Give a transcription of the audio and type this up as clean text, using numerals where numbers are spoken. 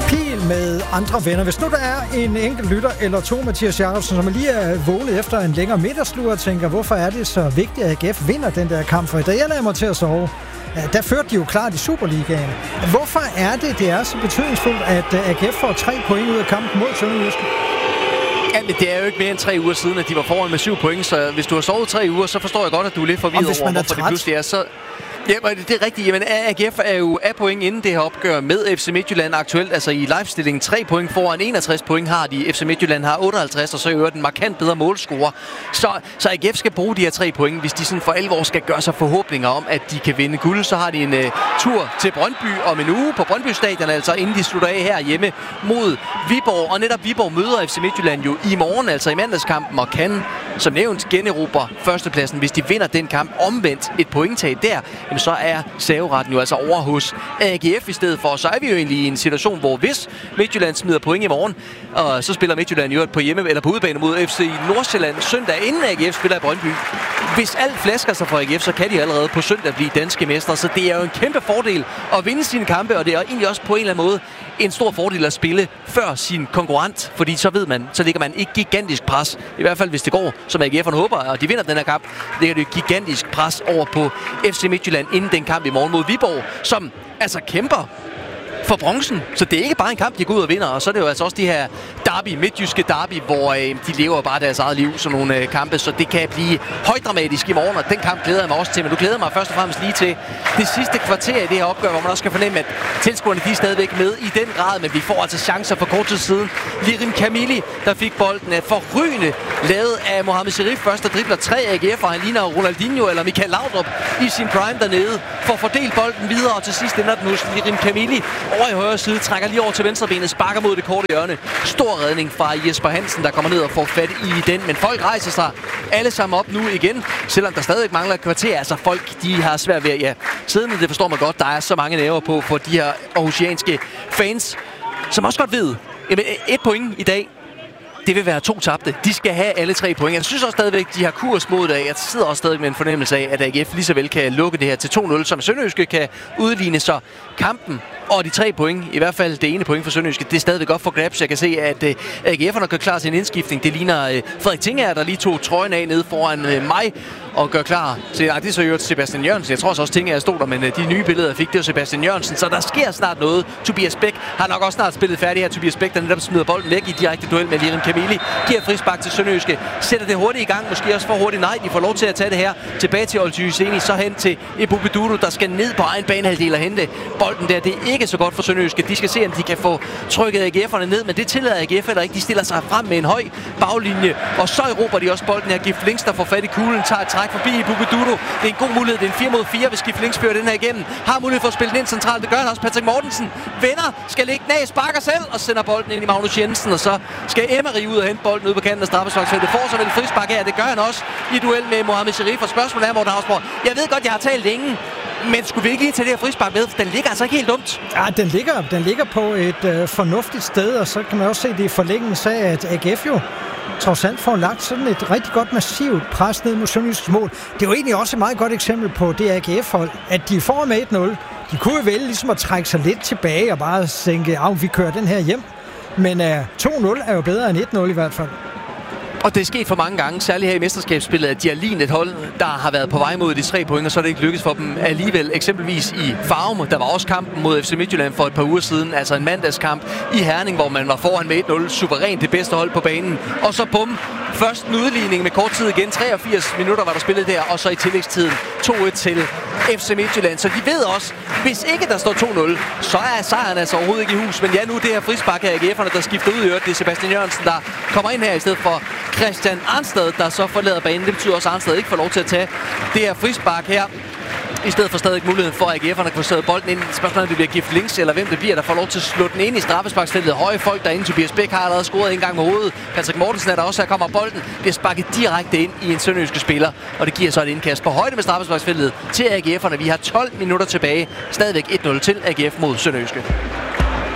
Pil med andre venner. Hvis nu der er en enkelt lytter eller to, Mathias Jacobsen, som lige er vågnet efter en længere middagslur og tænker, hvorfor er det så vigtigt, at AGF vinder den der kamp? For da jeg lader mig til at sove, der førte de jo klart i Superligaen. Hvorfor er det er så betydningsfuldt, at AGF får 3 point ud af kampen mod Sønderjyske? Ja, men det er jo ikke mere end 3 uger siden, at de var foran med 7 point, så hvis du har sovet 3 uger, så forstår jeg godt, at du er lidt forvirret over, hvorfor det pludselig er så... Ja, det er rigtigt. Jamen, AGF er jo af point inden det her opgør med FC Midtjylland aktuelt. Altså i livestillingen 3 point foran, 61 point har de. FC Midtjylland har 58, og så øger den markant bedre målscorer. Så AGF skal bruge de her 3 point, hvis de sådan for alvor skal gøre sig forhåbninger om, at de kan vinde guld. Så har de en tur til Brøndby om en uge på Brøndby Stadion, altså inden de slutter af her hjemme mod Viborg. Og netop Viborg møder FC Midtjylland jo i morgen, altså i mandagskampen, og kan som nævnt generobre førstepladsen, hvis de vinder den kamp. Omvendt et pointtab der, så er serveretten jo altså over hos AGF i stedet for. Så er vi jo egentlig i en situation, hvor hvis Midtjylland smider point i morgen, og så spiller Midtjylland jo på hjemme eller på udebane mod FC Nordsjælland søndag, inden AGF spiller i Brøndby. Hvis alt flasker sig for AGF, så kan de allerede på søndag blive danske mestre. Så det er jo en kæmpe fordel at vinde sine kampe, og det er egentlig også på en eller anden måde en stor fordel at spille før sin konkurrent, fordi så ved man, så ligger man ikke gigantisk pres. I hvert fald hvis det går, som AGF'erne håber, og de vinder den her kamp, ligger det gigantisk pres over på FC Midtjylland inden den kamp i morgen mod Viborg, som altså kæmper for bronzen. Så det er ikke bare en kamp, de går ud og vinder. Og så er det jo altså også de her midtjyske derby, hvor de lever bare deres eget liv, sådan nogle kampe. Så det kan blive højdramatisk i morgen, og den kamp glæder jeg mig også til. Men du glæder mig først og fremmest lige til det sidste kvarter i det her opgør, hvor man også kan fornemme, at tilskuerne de er stadigvæk med i den grad. Men vi får altså chancer for kort tid siden. Lirim Kamili, der fik bolden forrygende lavet af Mohamed Sherif. Først der dribler 3 AGF'er. Han ligner Ronaldinho eller Michael Laudrup i sin prime dernede. For at fordele bolden videre, og til sidst ender den hos Lirim Kamili. Over i højre side, trækker lige over til venstrebenet, sparker mod det korte hjørne. Stor redning fra Jesper Hansen, der kommer ned og får fat i den. Men folk rejser sig alle sammen op nu igen, selvom der stadig mangler et kvarter. Altså folk, de har svært ved, ja, siddende, det forstår man godt, der er så mange nerver på for de her aarhusianske fans, som også godt ved, jamen 1 point i dag, det vil være 2 tabte. De skal have alle 3 point. Jeg synes også stadigvæk, de har kurs mod det. Jeg sidder også stadig med en fornemmelse af, at AGF lige så vel kan lukke det her til 2-0, som Sønderjyske kan udligne. Så kampen og de 3 point, i hvert fald det ene point for Sønderjyske, det er stadigvæk godt for grabs. Jeg kan se, at AGF'erne gør klar til en indskiftning. Det ligner Frederik Tinger, der lige tog trøjen af nede foran mig og gør klar til, det er så jo Sebastian Jørgensen. Jeg tror også Tinger stod der, men de nye billeder fik det jo Sebastian Jørgensen. Så der sker snart noget. Tobias Bæk har nok også snart spillet færdig her. Tobias Bæk, der netop smider bolden væk i direkte duel med Lirim Kamili. Giver frispark til Sønderjyske. Sætter det hurtigt i gang. Måske også for hurtigt. Nej, de får lov til at tage det her. Tilbage til Olty Hyseni. Så hen til Ebubeduru, der skal ned på egen banehalvdel og hente bolden der. Det er ikke så godt for Sønderjyske. De skal se, om de kan få trykket AGF'erne ned, men det tillader AGF eller ikke. De stiller sig frem med en høj baglinje, og så erobrer de også bolden her. Gif Links, der får fat i kuglen, tager et træk forbi Ebubeduru. Det er en god mulighed. Det er en 4 mod 4, hvis Gif Links fører den her igennem. Har mulighed for at spille den ind centralt. Det gør han også. Patrick Mortensen vender, skal lægge den af, sparker selv og sender bolden ind i Magnus Jensen, og så skal Emery ud og hente bolden ud på kanten af straffesparksfeltet. Får så vel frispark her. Det gør han også i duel med Mohamed Sherif. Og spørgsmålet er, Morten Hausborg, jeg ved godt, jeg har talt længe, men skulle vi ikke lige tage det her frispark med? For den ligger altså ikke helt dumt. Ja, den ligger på et fornuftigt sted, og så kan man også se det i forlængelse af, at AGF jo trods alt får lagt sådan et rigtig godt massivt pres ned mod Sønderjyskes mål. Det er jo egentlig også et meget godt eksempel på det AGF-hold, at de får med 1-0. De kunne jo vælge ligesom at trække sig lidt tilbage og bare tænke, vi kører den her hjem. Men 2-0 er jo bedre end 1-0 i hvert fald. Og det er sket for mange gange, særligt her i mesterskabsspillet, at de har lignet et hold, der har været på vej mod de 3 point, og så er det ikke lykkedes for dem alligevel. Eksempelvis i Farum, der var også kampen mod FC Midtjylland for et par uger siden, altså en mandagskamp i Herning, hvor man var foran med 1-0, suverænt det bedste hold på banen. Og så bum, først en udligning med kort tid igen, 83 minutter var der spillet der, og så i tillægstiden 2-1 til FC Midtjylland. Så de ved også, hvis ikke der står 2-0, så er sejren altså overhovedet ikke i hus. Men ja, nu det her frispark af AGF'erne, der skifter ud i øvrigt. Det er Sebastian Jørgensen, der kommer ind her i stedet for Christian Arnstad, der så forlader banen. Det betyder også, at Arnstad ikke får lov til at tage det her frispark her. I stedet for stadig muligheden for, at AGF'erne kan få sædet bolden ind. Spørgsmålet om det bliver Gif Links, eller hvem det bliver, der får lov til at slå den ind i straffesparksfeltet. Høje folk derinde. Tobias Bæk har allerede scoret en gang med hovedet. Patrick Mortensen er der også. Her kommer bolden. Bliver sparket direkte ind i en sønderjyske spiller. Og det giver så et indkast på højde med straffesparksfeltet til AGF'erne. Vi har 12 minutter tilbage. Stadigvæk 1-0 til AGF mod Sønderjyske.